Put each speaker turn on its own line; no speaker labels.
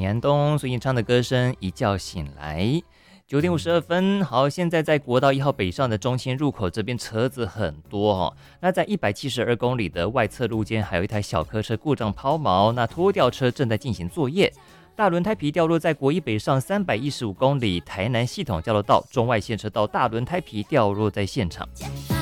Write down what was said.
平安东所演唱的歌声一觉醒来。9点52分，好，现在在国道1号北上的中清入口这边车子很多哦。那在172公里的外侧路肩，还有一台小客车故障抛锚，那拖吊车正在进行作业。大轮胎皮掉落在国一北上315公里台南系统交流道中外线车道，大轮胎皮掉落在现场。